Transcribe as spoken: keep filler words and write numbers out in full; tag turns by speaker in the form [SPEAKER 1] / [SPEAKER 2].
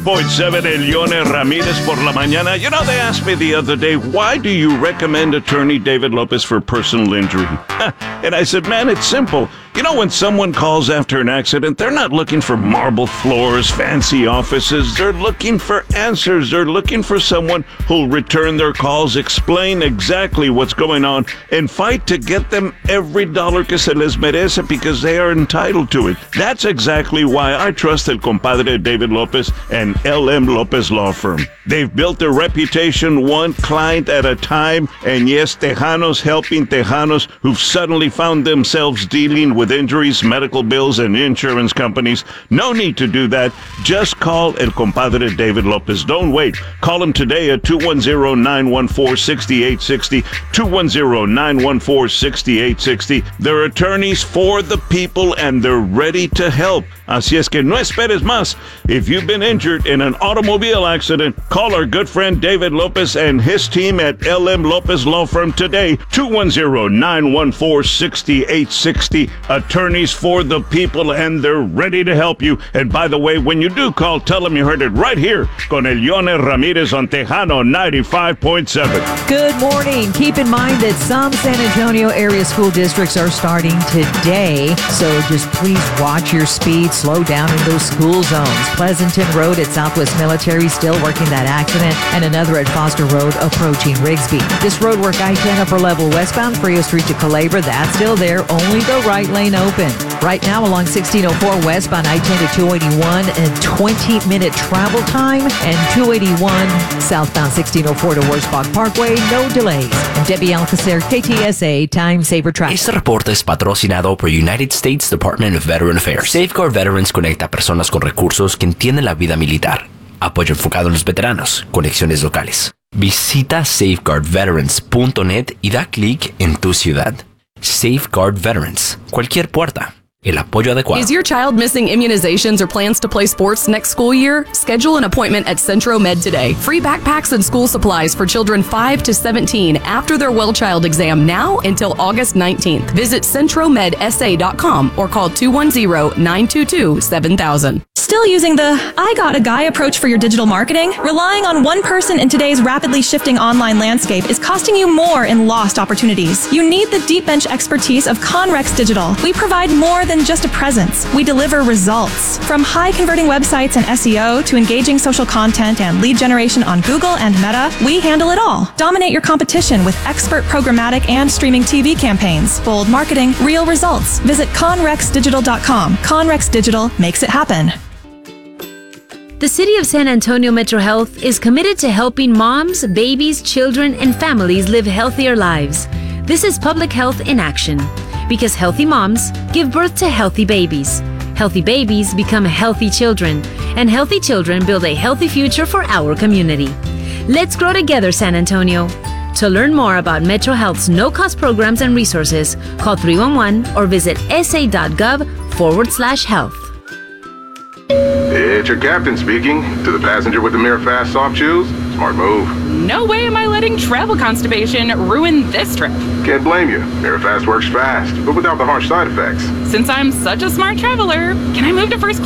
[SPEAKER 1] Point seven, Elione Ramirez por la mañana. You know, they asked me the other day, why do you recommend attorney David Lopez for personal injury? And I said, man, it's simple. You know, when someone calls after an accident, they're not looking for marble floors, fancy offices. They're looking for answers. They're looking for someone who'll return their calls, explain exactly what's going on, and fight to get them every dollar que se les merece because they are entitled to it. That's exactly why I trust el compadre David Lopez and L M Lopez Law Firm. They've built their reputation one client at a time, and yes, Tejanos helping Tejanos who've suddenly found themselves dealing with injuries, medical bills, and insurance companies. No need to do that. Just call el compadre David Lopez. Don't wait. Call him today at two one zero, nine one four, six eight six zero, two one zero, nine one four, six eight six zero. They're attorneys for the people, and they're ready to help. Así es que no esperes más. If you've been injured in an automobile accident, call our good friend David Lopez and his team at L M Lopez Law Firm today, two one zero, nine one four, six eight six zero. Attorneys for the people, and they're ready to help you. And by the way, when you do call, tell them you heard it right here con Elione Ramirez on Tejano ninety-five point seven.
[SPEAKER 2] Good morning. Keep in mind that some San Antonio area school districts are starting today, so just please watch your speed. Slow down in those school zones. Pleasanton Road at Southwest Military still working that accident, and another at Foster Road approaching Rigsby. This road work I ten upper level westbound Frio Street to Culebra, that's still there, only the right lane open. Right now along sixteen oh four westbound I ten to two eighty-one, and twenty minute travel time, and two eighty-one southbound sixteen oh four to Wurzbach Parkway, no delays. I'm Debbie Alcacer, K T S A Time Saver Traffic.
[SPEAKER 3] Este reporte es patrocinado por United States Department of Veteran Affairs. Safeguard Veterans conecta a personas con recursos que entienden la vida militar. Apoyo enfocado en los veteranos, conexiones locales. Visita safeguard veterans punto net y da clic en tu ciudad. Safeguard Veterans. Cualquier puerta. El apoyo adecuado.
[SPEAKER 4] Is your child missing immunizations or plans to play sports next school year? Schedule an appointment at Centro Med today. Free backpacks and school supplies for children five to seventeen after their well child exam now until August nineteenth. Visit centro med s a dot com or call two one zero, nine two two, seven thousand.
[SPEAKER 5] Still using the I got a guy approach for your digital marketing? Relying on one person in today's rapidly shifting online landscape is costing you more in lost opportunities. You need the deep bench expertise of Conrex Digital. We provide more than just a presence. We deliver results. From high converting websites and S E O to engaging social content and lead generation on Google and Meta, we handle it all. Dominate your competition with expert programmatic and streaming T V campaigns. Bold marketing, real results. Visit conrex digital dot com. Conrex Digital makes it happen.
[SPEAKER 6] The City of San Antonio Metro Health is committed to helping moms, babies, children, and families live healthier lives. This is public health in action. Because healthy moms give birth to healthy babies. Healthy babies become healthy children. And healthy children build a healthy future for our community. Let's grow together, San Antonio. To learn more about Metro Health's no-cost programs and resources, call three one one or visit sa.gov forward slash health.
[SPEAKER 7] It's your captain speaking. To the passenger with the Mirror Fast soft shoes, smart move.
[SPEAKER 4] No way am I letting travel constipation ruin this trip.
[SPEAKER 7] Can't blame you. Mirror Fast works fast, but without the harsh side effects.
[SPEAKER 4] Since I'm such a smart traveler, can I move to first